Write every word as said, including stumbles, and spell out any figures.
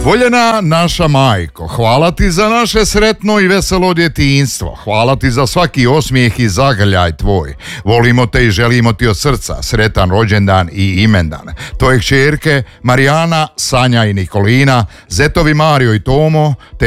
Voljena naša majko, hvala ti za naše sretno i veselo djetinjstvo. Hvala ti za svaki osmijeh i zagrljaj tvoj. Volimo te i želimo ti od srca sretan rođendan i imendan. Tvoje kćerke Marijana, Sanja i Nikolina, zetovi Mario i Tomo, te